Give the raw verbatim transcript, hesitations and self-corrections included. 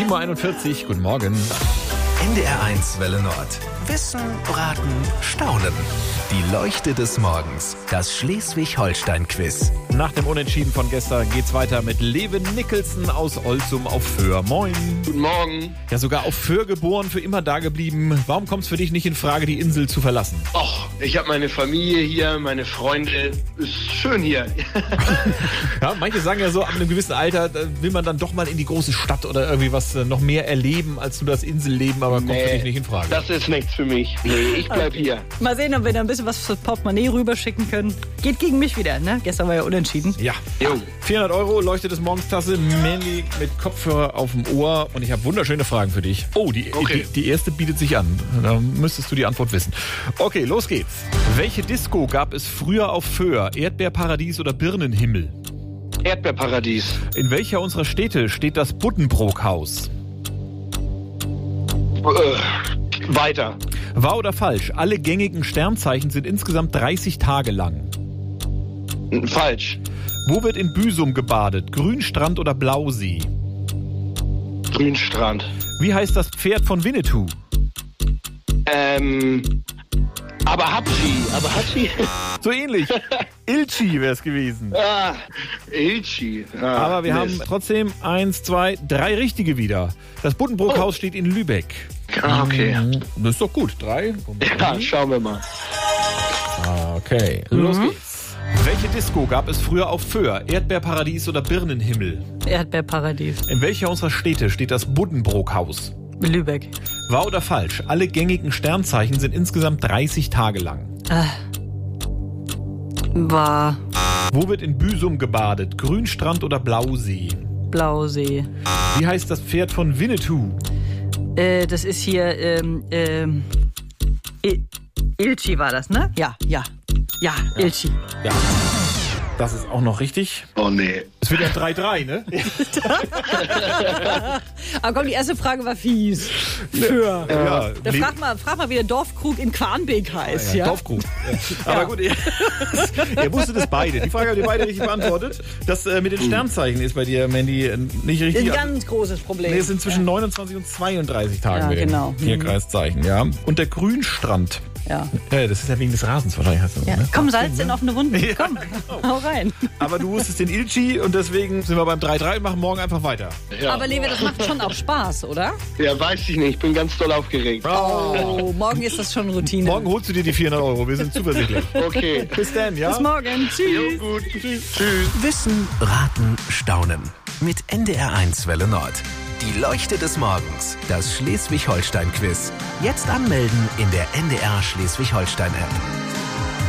sieben Uhr einundvierzig, guten Morgen. N D R eins Welle Nord. Wissen, Raten, Staunen. Die Leuchte des Morgens. Das Schleswig-Holstein-Quiz. Nach dem Unentschieden von gestern geht's weiter mit Leven Nicholson aus Olzum auf Föhr. Moin. Guten Morgen. Ja, sogar auf Föhr geboren, für immer da geblieben. Warum kommt es für dich nicht in Frage, die Insel zu verlassen? Och, ich habe meine Familie hier, meine Freunde. Ist schön hier. Ja, manche sagen ja so, ab einem gewissen Alter will man dann doch mal in die große Stadt oder irgendwie was noch mehr erleben als nur das Inselleben, aber kommt Nee, für dich nicht in Frage. Das ist nichts für mich. Nee, ich bleib hier. Mal sehen, ob wir da ein bisschen was fürs Portemonnaie rüberschicken können. Geht gegen mich wieder, ne? Gestern war ja unentschieden. Ja. Jo. vierhundert Euro, Leuchte des Morgenstasse, Mandy mit Kopfhörer auf dem Ohr und ich habe wunderschöne Fragen für dich. Oh, die, Okay. die, die erste bietet sich an. Da müsstest du die Antwort wissen. Okay, los geht's. Welche Disco gab es früher auf Föhr? Erdbeerparadies oder Birnenhimmel? Erdbeerparadies. In welcher unserer Städte steht das Buddenbrook-Haus? Äh, weiter. Wahr oder falsch? Alle gängigen Sternzeichen sind insgesamt dreißig Tage lang. Falsch. Wo wird in Büsum gebadet? Grünstrand oder Blausee? Grünstrand. Wie heißt das Pferd von Winnetou? Ähm. Abahachi. Abahachi? So ähnlich. Ilchi wäre es gewesen. Ah, Ilchi. Ah, Aber wir Mist. haben trotzdem eins, zwei, drei richtige wieder. Das Buddenbrook-Haus Oh. steht in Lübeck. Ah, okay. Das ist doch gut. Drei. Ja, schauen wir mal. Okay, los geht's. Welche Disco gab es früher auf Föhr? Erdbeerparadies oder Birnenhimmel? Erdbeerparadies. In welcher unserer Städte steht das Buddenbrook-Haus? Lübeck. Wahr oder falsch? Alle gängigen Sternzeichen sind insgesamt dreißig Tage lang. Äh. War Wo wird in Büsum gebadet? Grünstrand oder Blausee? Blausee. Wie heißt das Pferd von Winnetou? Äh, das ist hier, ähm, ähm, Il Ilchi war das, ne? Ja, ja. Ja, Ilchi. Ja. Das ist auch noch richtig. Oh, nee. Es wird ja drei drei, ne? Aber komm, die erste Frage war fies. Für. Ja, Da frag mal, frag mal, wie der Dorfkrug in Quarnbeek heißt, ja? Dorfkrug. Ja. Aber gut, ihr, ihr wusstet es beide. Die Frage habt ihr beide richtig beantwortet. Das äh, mit den Sternzeichen ist bei dir, Mandy, äh, nicht richtig. Ein ganz großes Problem. Nee, es sind zwischen neunundzwanzig und zweiunddreißig Tagen Ja, mit den genau. Tierkreiszeichen, ja. Und der Grünstrand. Ja. Ja, das ist ja wegen des Rasens wahrscheinlich. Hast du, Ja. ne? Komm, Salz in offene Wunden. Ja, Komm, genau. hau rein. Aber du wusstest den Ilchi und deswegen sind wir beim drei drei und machen morgen einfach weiter. Ja. Aber Lewe, das macht schon auch Spaß, oder? Ja, weiß ich nicht. Ich bin ganz doll aufgeregt. Oh, morgen ist das schon Routine. Morgen holst du dir die vierhundert Euro. Wir sind zuversichtlich. Okay. Bis dann, ja? Bis morgen. Tschüss. Jo, gut. Tschüss. Wissen, Raten, Staunen. Mit N D R eins Welle Nord. Die Leuchte des Morgens. Das Schleswig-Holstein-Quiz. Jetzt anmelden in der N D R Schleswig-Holstein-App.